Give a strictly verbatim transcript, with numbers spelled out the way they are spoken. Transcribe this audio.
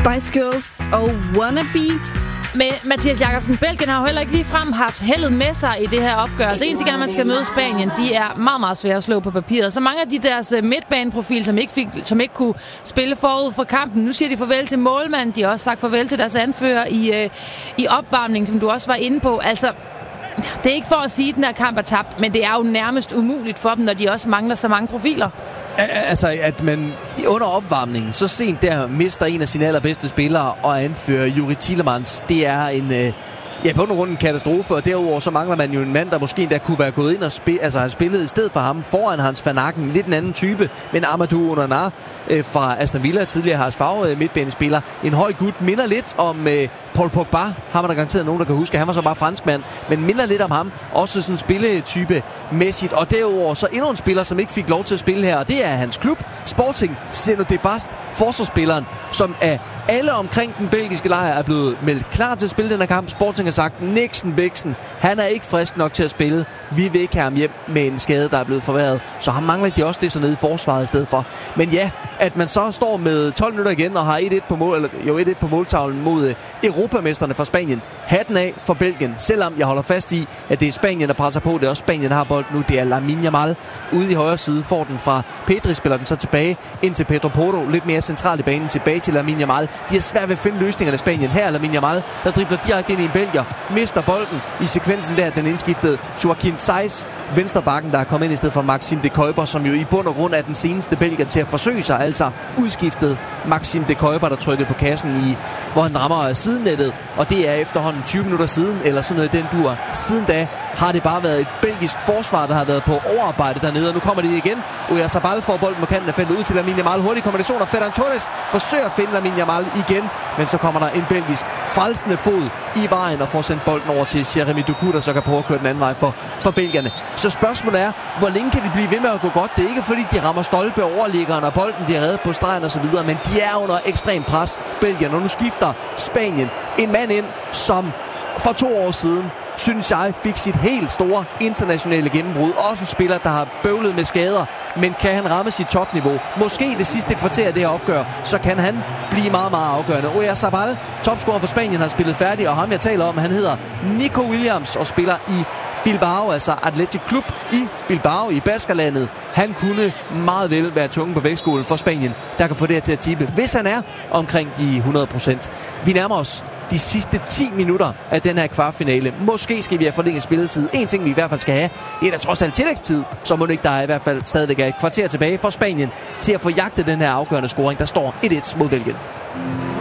Spice Girls og Wannabe. Men Mathias Jakobsen, Belgien har jo heller ikke ligefrem haft heldet med sig i det her opgør. Så en ting er, at man skal møde Spanien. De er meget, meget svære at slå på papiret. Så mange af de deres midtbaneprofil, som ikke, fik, som ikke kunne spille forud for kampen, nu siger de farvel til målmanden. De har også sagt farvel til deres anfører i, øh, i opvarmning, som du også var inde på. Altså, det er ikke for at sige, at den her kamp er tabt, men det er jo nærmest umuligt for dem, når de også mangler så mange profiler. Altså, at man under opvarmningen så sent der mister en af sine allerbedste spillere og anfører Juri Tielemans, det er en... Øh Ja, på en katastrofe, og derudover så mangler man jo en mand, der måske endda kunne være gået ind og spil, altså have spillet i stedet for ham foran Hans van Aken. Lidt en anden type, men Amadou Onana øh, fra Aston Villa, tidligere Haas Favre øh, midtbanespiller. En høj gut, minder lidt om øh, Paul Pogba, har man der garanteret nogen, der kan huske. Han var så bare franskmand, men minder lidt om ham. Også sådan en spilletype mæssigt, og derudover så endnu en spiller, som ikke fik lov til at spille her, og det er hans klub, Sporting Steno de Bast, forsvarsspilleren, som er alle omkring den belgiske lejr er blevet meldt klar til at spille den her kamp. Sporting har sagt, Nixon Bixen, han er ikke frisk nok til at spille. Vi vil ikke have ham hjem med en skade, der er blevet forværret. Så han mangler de også det så nede i forsvaret i stedet for. Men ja, at man så står med tolv minutter igen og har et et på mål, eller jo et et på måltavlen mod uh, europamesterne fra Spanien. Hatten af for Belgien, selvom jeg holder fast i, at det er Spanien, der presser på. Det er også Spanien, der har bold nu. Det er Lamine Yamal ude i højre side. Får den fra Pedri, spiller den så tilbage ind til Pedro Porro. Lidt mere centralt i banen, tilbage til Lamine Yamal. De er svært ved at finde løsningerne i Spanien. Her er Lamine Yamal, der dribler direkte ind i en belgier. Mister bolden i sekvensen der, den indskiftede Joaquin Saiz, venstrebakken, der er kommet ind i stedet for Maxime de Kuiper, som jo i bund og grund er den seneste belgier til at forsøge sig. Altså udskiftet Maxime de Kuiper, der trykkede på kassen i, hvor han rammer sidennettet. Og det er efterhånden tyve minutter siden, eller sådan noget den dur. Siden da har det bare været et belgisk forsvar, der har været på overarbejde dernede. Og nu kommer det igen. Oyarzabal får bolden på kanten af feltet ud til Lamine Yamal. Hurtig kombination, og Ferran Torres forsøger at finde Lamine Yamal igen. Men så kommer der en belgisk frelsende fod i vejen og får sendt bolden over til Jeremy Doku, der så kan prøve at køre den anden vej for, for belgierne. Så spørgsmålet er, hvor længe kan de blive ved med at gå godt? Det er ikke fordi, de rammer stolpe overliggeren, og bolden bliver reddet på stregen og så videre, men de er under ekstrem pres, Belgien. Og nu skifter Spanien en mand ind, som for to år siden, synes jeg, fik sit helt store internationale gennembrud. Også en spiller, der har bøvlet med skader, men kan han ramme sit topniveau? Måske det sidste kvarter af det her opgør, så kan han blive meget, meget afgørende. Oyarzabal, topscorer for Spanien, har spillet færdig, og ham jeg taler om, han hedder Nico Williams og spiller i Bilbao, altså Athletic Club i Bilbao i Baskerlandet. Han kunne meget vel være tungen på vægtskålen for Spanien, der kan få det her til at tippe, hvis han er omkring de hundrede procent. Vi nærmer os de sidste ti minutter af den her kvartfinale. Måske skal vi have forlænget spilletid. En ting, vi i hvert fald skal have, det er da trods alt tillægstid, så må det ikke, der er i hvert fald stadigvæk er et kvarter tilbage for Spanien til at få jagtet den her afgørende scoring, der står et et mod Belgien.